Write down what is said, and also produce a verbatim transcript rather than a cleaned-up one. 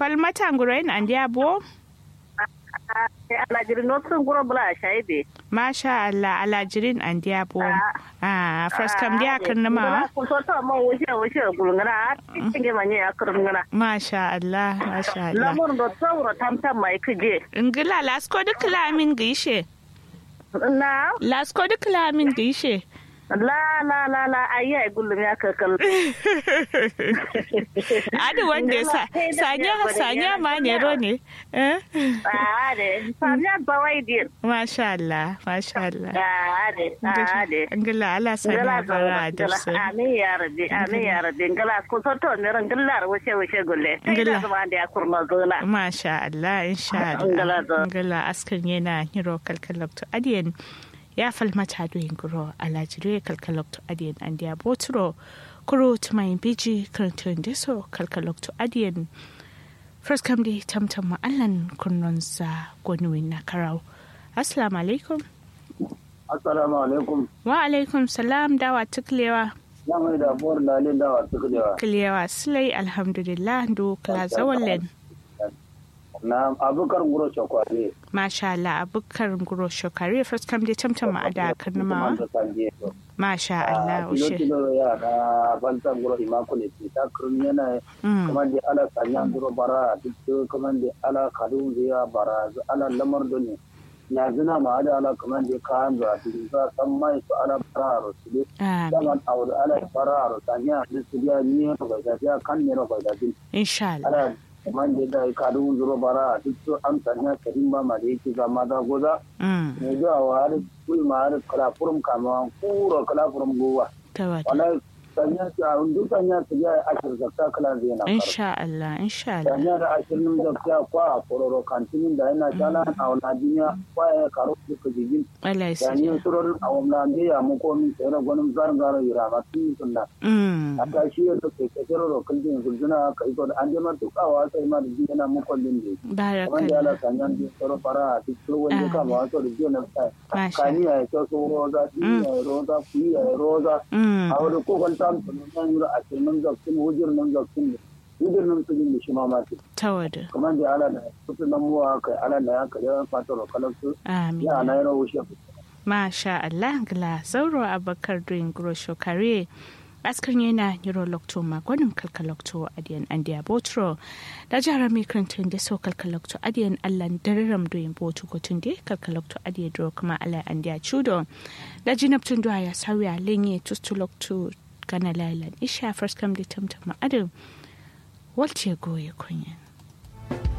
falmata ngurain andiya bo alajirin notsun guro bula shaibe masha Allah alajirin andiya bo ah first kam dia karnama ko so to mo wuce wuce gulngana tinge manye akurngana masha Allah masha Allah lamun do tsawra tamtam mai kije ingila lasko duk lamin gishe na lasko duk lamin gishe la la la la ayya gullum ya kakal adi wanda sa sanya sanya ma ne ro ne eh ade sanya bawai dir masha Allah masha Allah ade ade ingila ala sanya bara dirse amin ya rabbi amin ya rabbi ingila ko so to ne ran gillar wuce wuce gulle ingila zama da ya kurma zona masha Allah insha Allah ingila askan yana hiro kalkalabtu adiyan ya falmata doyin guro alajire kalkalokto adiyan andiya botro kuro tumayin biji karantun deso kalkalokto adiyan first kam di tamtam ma'allan kunnonsa gwanuwin na karau assalamu alaikum assalamu alaikum wa alaikum salam dawa tuklewa ya mai da buwar lalin dawa tuklewa kulewa silai alhamdulillah do kala zawallen na abukar guro shokware masha Allah abukar guro shokware first kam dai tamtama a da karnama masha Allah ushe kilo ya na balta guro imakule ta kurun yana kuma da ala sanyan guro bara duk kuma da ala kadun ziya bara ala lamar dole ya zina ma da ala kuma da kan da duk za san mai su ala bara su zaman aure ala bara sanya da su ya ni ba da ya kan ne ba da din insha Allah man da da kadu zuro bara duk to an tanya karim ba ma da yake zama da goza ne da wa har kul ma har kala furum kama kuro kala furum gowa wala tanya ta undu tanya ta ya ashir zakka kala zena insha Allah insha Allah tanya da ashirin zakka kwa kororo kantinin da yana jana a wala duniya kwa ya karo ku jigin Allah ya tanya suror a wala ne ya mu ko min sai gonum zar zar yira ma tun sunna aka shi ya take kero kullun gulzuna kai ko an je ma tukawa sai ma da yana mu kullun ne barakallahu wanda Allah tanya din soro fara duk wanda ka ma to da jona kani ya to so roza ni ya roza fi ya roza a wani ko kan tam nan yura a cikin zakkin hujur nan zakkin hujur nan tudin da shi ma ma tawada kuma da Allah da kusa nan mu kai Allah da ya kai ya fata ro kalansu amin ya na yaro wuce masha Allah gla sauro abakar doing grosho kare askar yana neurolocto magonin kalkalocto adiyan andiya botro da jihar mikrantun da so kalkalocto adiyan allan dararam doyin botu gotun da kalkalocto adiya dro kuma ala andiya chudo da jinabtun da ya sauya lenye tustulocto kana lailan isha first come da tamtama adam walce goye kunya